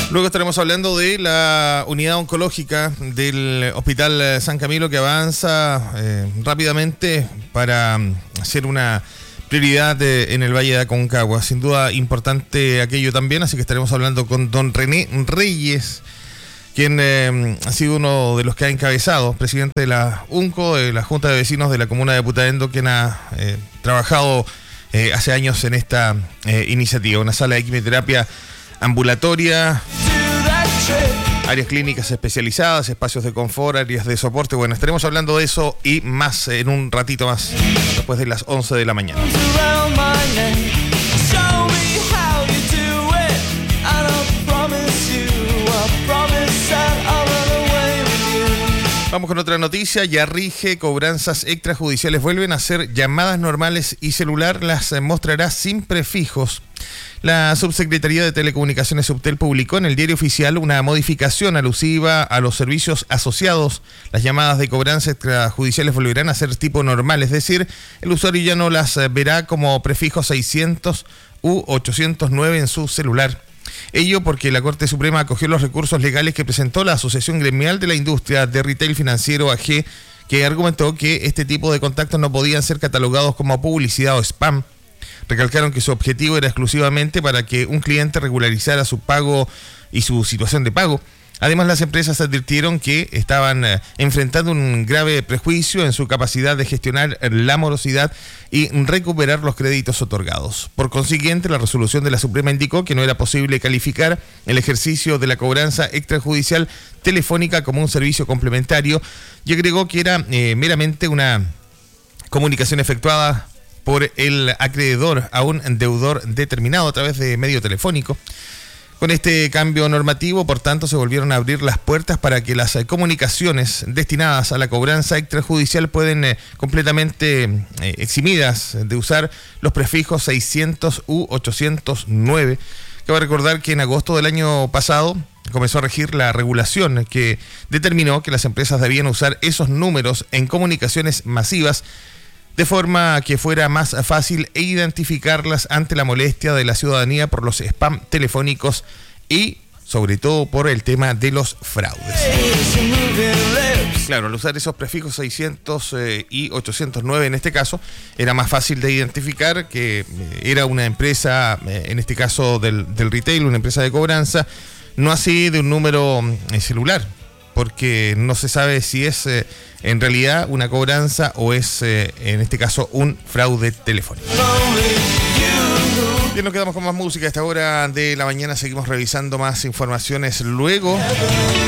Luego estaremos hablando de la unidad oncológica del Hospital San Camilo, que avanza rápidamente para ser una prioridad en el Valle de Aconcagua. Sin duda importante aquello también, así que estaremos hablando con don René Reyes, quien ha sido uno de los que ha encabezado, presidente de la UNCO, de la Junta de Vecinos de la Comuna de Putaendo, quien ha trabajado hace años en esta iniciativa. Una sala de quimioterapia ambulatoria, áreas clínicas especializadas, espacios de confort, áreas de soporte. Bueno, estaremos hablando de eso y más en un ratito más, después de las 11 de la mañana. Vamos con otra noticia. Ya rige cobranzas extrajudiciales. Vuelven a ser llamadas normales y celular las mostrará sin prefijos. La Subsecretaría de Telecomunicaciones Subtel publicó en el Diario Oficial una modificación alusiva a los servicios asociados. Las llamadas de cobranza extrajudiciales volverán a ser tipo normal, es decir, el usuario ya no las verá como prefijo 600 u 809 en su celular. Ello porque la Corte Suprema acogió los recursos legales que presentó la Asociación Gremial de la Industria de Retail Financiero AG, que argumentó que este tipo de contactos no podían ser catalogados como publicidad o spam. Recalcaron que su objetivo era exclusivamente para que un cliente regularizara su pago y su situación de pago. Además, las empresas advirtieron que estaban enfrentando un grave prejuicio en su capacidad de gestionar la morosidad y recuperar los créditos otorgados. Por consiguiente, la resolución de la Suprema indicó que no era posible calificar el ejercicio de la cobranza extrajudicial telefónica como un servicio complementario y agregó que era meramente una comunicación efectuada por el acreedor a un deudor determinado a través de medio telefónico. Con este cambio normativo, por tanto, se volvieron a abrir las puertas para que las comunicaciones destinadas a la cobranza extrajudicial pueden completamente eximidas de usar los prefijos 600 u 809. Cabe recordar que en agosto del año pasado comenzó a regir la regulación que determinó que las empresas debían usar esos números en comunicaciones masivas, de forma que fuera más fácil identificarlas ante la molestia de la ciudadanía por los spam telefónicos y, sobre todo, por el tema de los fraudes. Claro, al usar esos prefijos 600 y 809 en este caso, era más fácil de identificar que era una empresa, en este caso del retail, una empresa de cobranza, no así de un número celular, porque no se sabe si es en realidad una cobranza o es en este caso un fraude telefónico. Bien, nos quedamos con más música a esta hora de la mañana, seguimos revisando más informaciones luego.